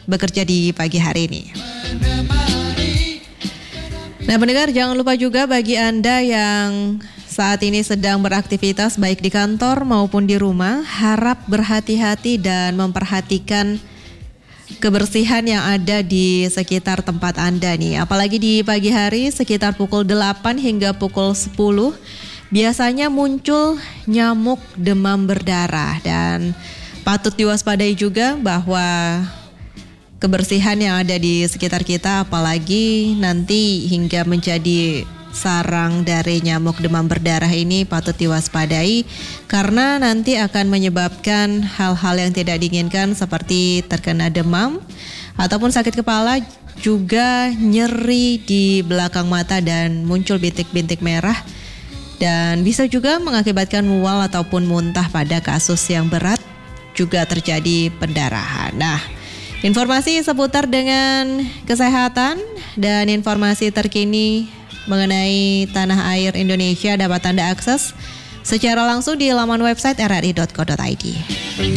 bekerja di pagi hari ini. Nah pendengar, jangan lupa juga bagi Anda yang saat ini sedang beraktivitas baik di kantor maupun di rumah, harap berhati-hati dan memperhatikan kebersihan yang ada di sekitar tempat Anda nih. Apalagi di pagi hari sekitar pukul 8 hingga pukul 10 biasanya muncul nyamuk demam berdarah, dan patut diwaspadai juga bahwa kebersihan yang ada di sekitar kita, apalagi nanti hingga menjadi sarang dari nyamuk demam berdarah ini, patut diwaspadai karena nanti akan menyebabkan hal-hal yang tidak diinginkan seperti terkena demam ataupun sakit kepala, juga nyeri di belakang mata dan muncul bintik-bintik merah, dan bisa juga mengakibatkan mual ataupun muntah pada kasus yang berat, juga terjadi pendarahan. Nah, informasi seputar dengan kesehatan dan informasi terkini mengenai tanah air Indonesia dapat Anda akses secara langsung di laman website rri.co.id.